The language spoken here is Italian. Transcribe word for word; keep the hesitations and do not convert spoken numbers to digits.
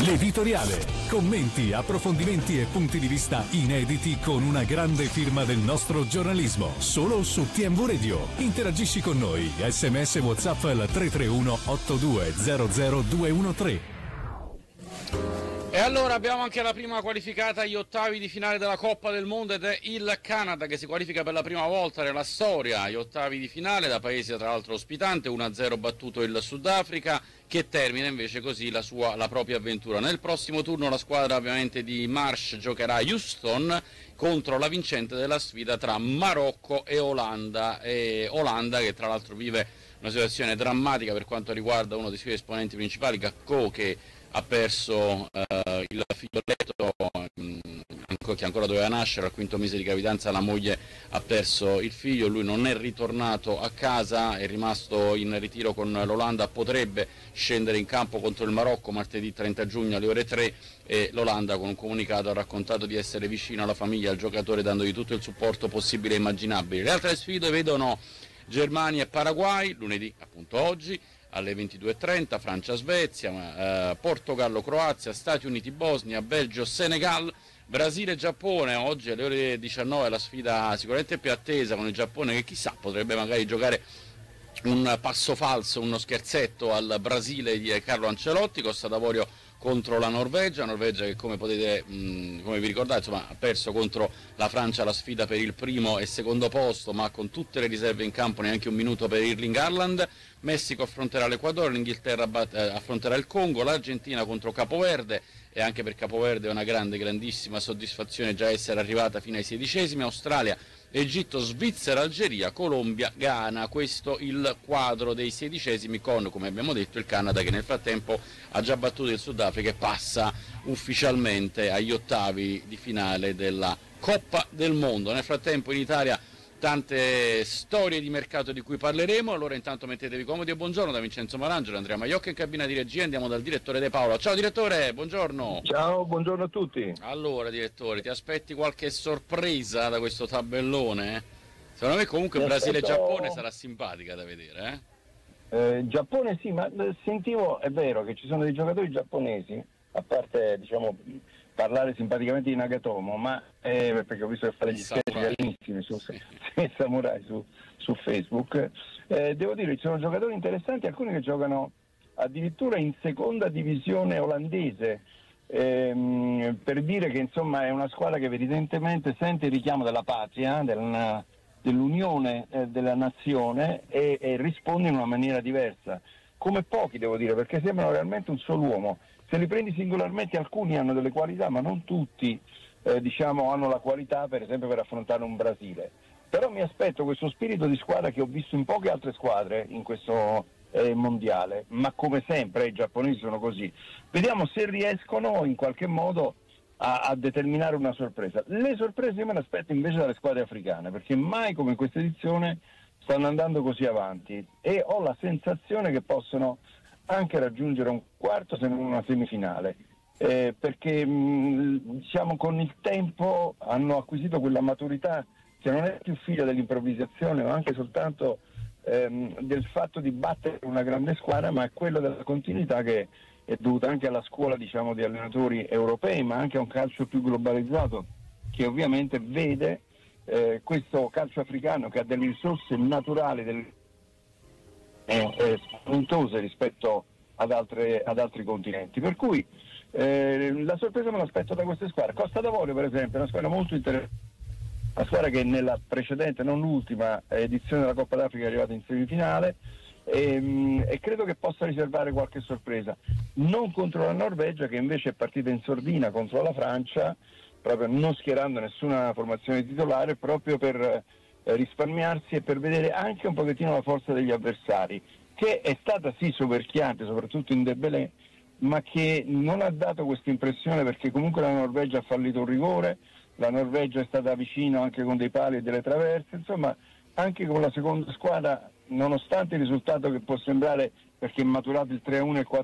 L'editoriale. Commenti, approfondimenti e punti di vista inediti con una grande firma del nostro giornalismo. Solo su T M V Radio. Interagisci con noi. Sms WhatsApp al tre tre uno otto due zero zero due uno tre. E allora abbiamo anche la prima qualificata agli ottavi di finale della Coppa del Mondo ed è il Canada che si qualifica per la prima volta nella storia agli ottavi di finale da paese tra l'altro ospitante, uno a zero battuto il Sudafrica, che termina invece così la sua la propria avventura. Nel prossimo turno la squadra ovviamente di Marsh giocherà a Houston contro la vincente della sfida tra Marocco e Olanda, e Olanda che tra l'altro vive una situazione drammatica per quanto riguarda uno dei suoi esponenti principali, Gakpo, che ha perso eh, il figlioletto mh, che ancora doveva nascere, al quinto mese di gravidanza la moglie ha perso il figlio, lui non è ritornato a casa, è rimasto in ritiro con l'Olanda, potrebbe scendere in campo contro il Marocco martedì trenta giugno alle ore tre, e l'Olanda con un comunicato ha raccontato di essere vicino alla famiglia, al giocatore, dandogli tutto il supporto possibile e immaginabile. Le altre sfide vedono Germania e Paraguay lunedì, appunto oggi, alle ventidue e trenta, Francia-Svezia, eh, Portogallo-Croazia, Stati Uniti-Bosnia, Belgio-Senegal, Brasile-Giappone. Oggi alle ore diciannove la sfida sicuramente più attesa, con il Giappone che chissà potrebbe magari giocare un passo falso, uno scherzetto al Brasile di Carlo Ancelotti. Costa d'Avorio contro la Norvegia, Norvegia che come potete, mh, come vi ricordate, insomma, ha perso contro la Francia la sfida per il primo e secondo posto, ma con tutte le riserve in campo, neanche un minuto per Erling Haaland. Messico affronterà l'Equador, l'Inghilterra bat- eh, affronterà il Congo, l'Argentina contro Capoverde, e anche per Capoverde è una grande, grandissima soddisfazione già essere arrivata fino ai sedicesimi. Australia, Egitto, Svizzera, Algeria, Colombia, Ghana. Questo il quadro dei sedicesimi, con, come abbiamo detto, il Canada che nel frattempo ha già battuto il Sudafrica e passa ufficialmente agli ottavi di finale della Coppa del Mondo. Nel frattempo in Italia tante storie di mercato di cui parleremo. Allora intanto mettetevi comodi e buongiorno da Vincenzo Marangelo, Andrea Maiocca in cabina di regia. Andiamo dal direttore De Paola. Ciao direttore, buongiorno. Ciao, buongiorno a tutti. Allora direttore, ti aspetti qualche sorpresa da questo tabellone? Secondo me comunque Brasile e Giappone sarà simpatica da vedere, eh? Eh, Giappone sì, ma sentivo, è vero che ci sono dei giocatori giapponesi, a parte diciamo parlare simpaticamente di Nagatomo, ma eh, perché ho visto che fare gli sketch bellissimi su sì. Samurai su, su Facebook, eh, devo dire ci sono giocatori interessanti, alcuni che giocano addirittura in seconda divisione olandese, ehm, per dire che insomma è una squadra che evidentemente sente il richiamo della patria, della, dell'unione eh, della nazione e, e risponde in una maniera diversa, come pochi devo dire, perché sembrano realmente un solo uomo. Se li prendi singolarmente alcuni hanno delle qualità, ma non tutti eh, diciamo hanno la qualità per esempio per affrontare un Brasile. Però mi aspetto questo spirito di squadra che ho visto in poche altre squadre in questo eh, mondiale, ma come sempre i giapponesi sono così. Vediamo se riescono in qualche modo a, a determinare una sorpresa. Le sorprese io me le aspetto invece dalle squadre africane, perché mai come in questa edizione stanno andando così avanti e ho la sensazione che possono anche raggiungere un quarto se non una semifinale, eh, perché mh, diciamo con il tempo hanno acquisito quella maturità che non è più figlia dell'improvvisazione, ma anche soltanto ehm, del fatto di battere una grande squadra, ma è quella della continuità che è dovuta anche alla scuola diciamo di allenatori europei, ma anche a un calcio più globalizzato che ovviamente vede eh, questo calcio africano che ha delle risorse naturali del Eh, spaventose rispetto ad, altre, ad altri continenti, per cui eh, la sorpresa me l'aspetto da queste squadre. Costa d'Avorio per esempio è una squadra molto interessante, una squadra che nella precedente, non l'ultima edizione della Coppa d'Africa è arrivata in semifinale e, e credo che possa riservare qualche sorpresa, non contro la Norvegia che invece è partita in sordina contro la Francia, proprio non schierando nessuna formazione titolare, proprio per risparmiarsi e per vedere anche un pochettino la forza degli avversari, che è stata sì soverchiante soprattutto in Dembélé, ma che non ha dato questa impressione, perché comunque la Norvegia ha fallito un rigore, la Norvegia è stata vicino anche con dei pali e delle traverse, insomma anche con la seconda squadra, nonostante il risultato che può sembrare, perché è maturato il tre a uno e il quattro